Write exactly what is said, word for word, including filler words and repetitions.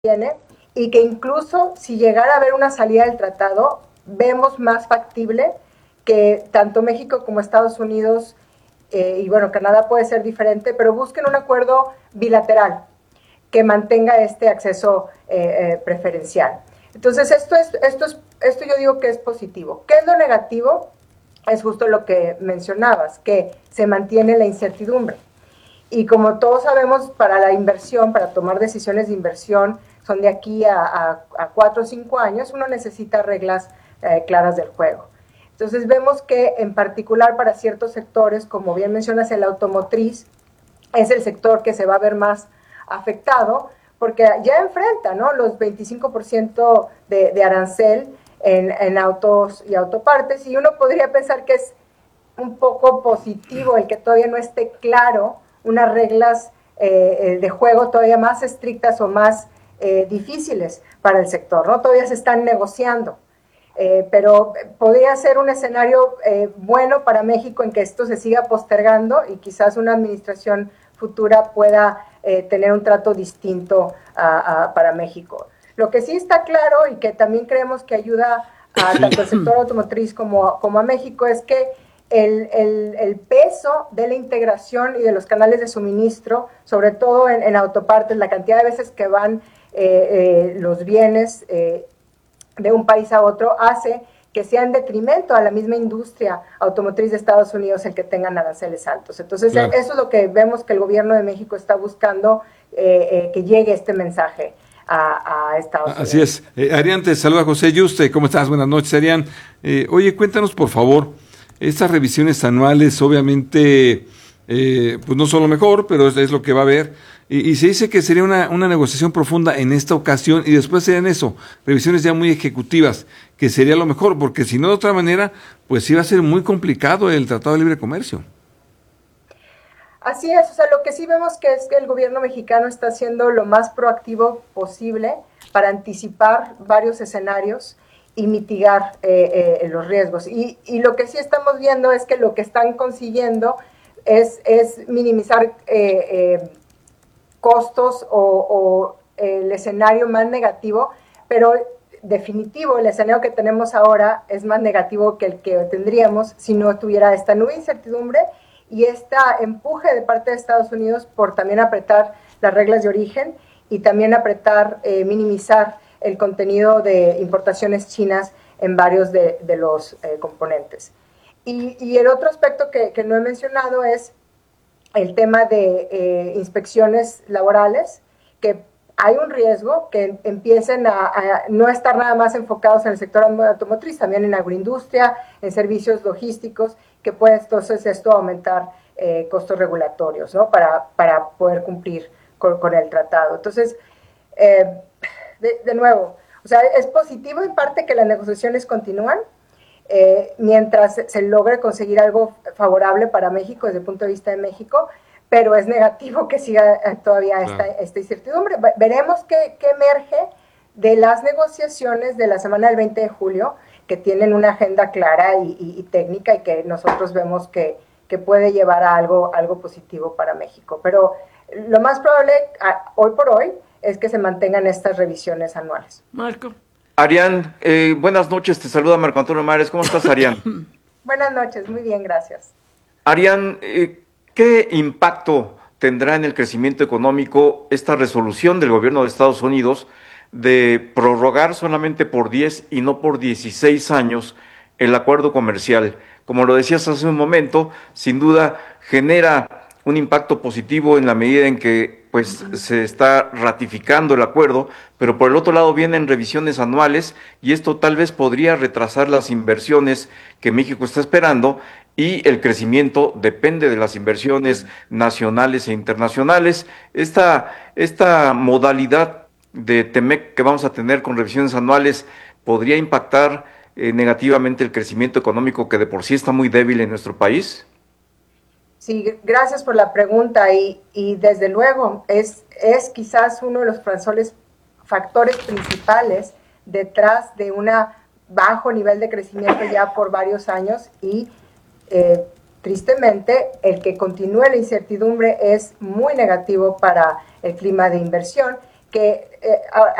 tiene y que incluso si llegara a haber una salida del tratado, vemos más factible que tanto México como Estados Unidos, eh, y bueno, Canadá puede ser diferente, pero busquen un acuerdo bilateral que mantenga este acceso eh, eh, preferencial. Entonces, esto, es, esto, es, esto yo digo que es positivo. ¿Qué es lo negativo? Es justo lo que mencionabas, que se mantiene la incertidumbre. Y como todos sabemos, para la inversión, para tomar decisiones de inversión, son de aquí a, a, a cuatro o cinco años, uno necesita reglas eh, claras del juego. Entonces vemos que en particular para ciertos sectores, como bien mencionas, el automotriz es el sector que se va a ver más afectado, porque ya enfrenta, ¿no?, los veinticinco por ciento de, de arancel en, en autos y autopartes, y uno podría pensar que es un poco positivo el que todavía no esté claro unas reglas eh, de juego todavía más estrictas o más eh, difíciles para el sector, ¿no? Todavía se están negociando, eh, pero podría ser un escenario eh, bueno para México en que esto se siga postergando y quizás una administración futura pueda eh, tener un trato distinto a, a, para México. Lo que sí está claro y que también creemos que ayuda a tanto al sector automotriz como, como a México es que El, el, el peso de la integración y de los canales de suministro, sobre todo en, en autopartes, la cantidad de veces que van eh, eh, los bienes eh, de un país a otro, hace que sea en detrimento a la misma industria automotriz de Estados Unidos el que tengan aranceles altos. Entonces, claro, eso es lo que vemos que el gobierno de México está buscando, eh, eh, que llegue este mensaje a, a Estados Unidos. Así es. Eh, Arián, te saluda José Yuste. ¿Cómo estás? Buenas noches, Arián. Eh, oye, cuéntanos, por favor, estas revisiones anuales, obviamente, eh, pues no son lo mejor, pero es, es lo que va a haber. Y, y se dice que sería una, una negociación profunda en esta ocasión y después serían eso, revisiones ya muy ejecutivas, que sería lo mejor, porque si no, de otra manera, pues iba a ser muy complicado el Tratado de Libre Comercio. Así es, o sea, lo que sí vemos que es que el gobierno mexicano está haciendo lo más proactivo posible para anticipar varios escenarios y mitigar eh, eh, los riesgos. Y, y lo que sí estamos viendo es que lo que están consiguiendo es, es minimizar eh, eh, costos o, o el escenario más negativo, pero definitivo, el escenario que tenemos ahora es más negativo que el que tendríamos si no tuviera esta nube de incertidumbre y este empuje de parte de Estados Unidos por también apretar las reglas de origen y también apretar, eh, minimizar el contenido de importaciones chinas en varios de, de los eh, componentes. Y, y el otro aspecto que, que no he mencionado es el tema de eh, inspecciones laborales, que hay un riesgo que empiecen a, a no estar nada más enfocados en el sector automotriz, también en agroindustria, en servicios logísticos, que puede entonces esto aumentar eh, costos regulatorios, ¿no?, para, para poder cumplir con, con el tratado. Entonces, eh, De, de nuevo, o sea, es positivo en parte que las negociaciones continúan eh, mientras se, se logre conseguir algo favorable para México desde el punto de vista de México, pero es negativo que siga todavía esta, claro. esta incertidumbre. Veremos qué, qué emerge de las negociaciones de la semana del veinte de julio, que tienen una agenda clara y, y, y técnica y que nosotros vemos que, que puede llevar a algo, algo positivo para México. Pero lo más probable, a, hoy por hoy, es que se mantengan estas revisiones anuales. Marco. Arián, eh, buenas noches, te saluda Marco Antonio Mares. ¿Cómo estás, Arián? Buenas noches, muy bien, gracias. Arián, eh, ¿qué impacto tendrá en el crecimiento económico esta resolución del gobierno de Estados Unidos de prorrogar solamente por diez y no por dieciséis años el acuerdo comercial? Como lo decías hace un momento, sin duda genera un impacto positivo en la medida en que pues se está ratificando el acuerdo, pero por el otro lado vienen revisiones anuales y esto tal vez podría retrasar las inversiones que México está esperando y el crecimiento depende de las inversiones nacionales e internacionales. Esta, esta modalidad de TEMEC que vamos a tener con revisiones anuales podría impactar eh, negativamente el crecimiento económico que de por sí está muy débil en nuestro país. Sí, gracias por la pregunta y, y desde luego es, es quizás uno de los factores principales detrás de un bajo nivel de crecimiento ya por varios años y eh, tristemente el que continúe la incertidumbre es muy negativo para el clima de inversión que eh,